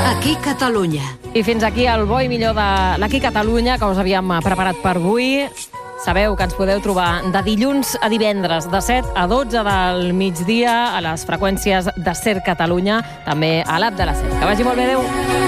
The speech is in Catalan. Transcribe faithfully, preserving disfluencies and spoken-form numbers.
Aquí Catalunya. I fins aquí el bo i millor de l'Aquí Catalunya que us havíem preparat per avui. Sabeu que ens podeu trobar de dilluns a divendres, de set a dotze del migdia, a les freqüències de SER Catalunya, també a l'app de la SER. Que vagi molt bé, adeu.